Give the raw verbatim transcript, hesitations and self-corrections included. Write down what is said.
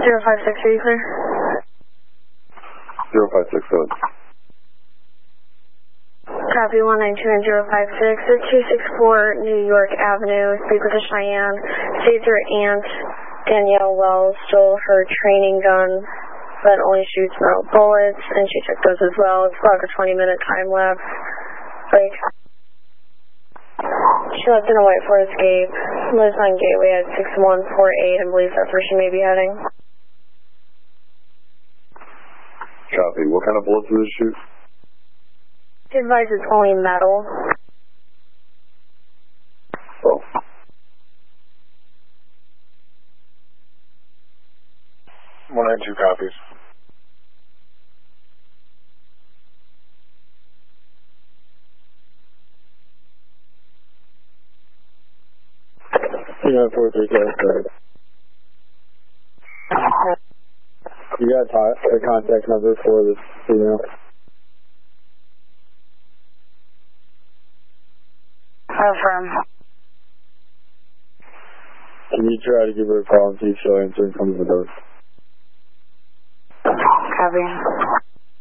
zero five six, are you clear? zero five six, seven. Copy one nine two nine zero five six. This is two six four New York Avenue. Speak with the Cheyenne. States her aunt, Danielle Wells, stole her training gun, but only shoots metal bullets, and she took those as well. It's about a twenty minute time lapse. Like, she left in a white Ford Escape, lives on Gateway at six one four eight, and believes that's where she may be heading. Copy. What kind of bullets did it shoot? She advised it's only metal. Oh. one nine two copies. You got four three seven. You got a contact number for this female? Affirm. Can you try to give her a call and see if she'll answer and come to the door? Copy.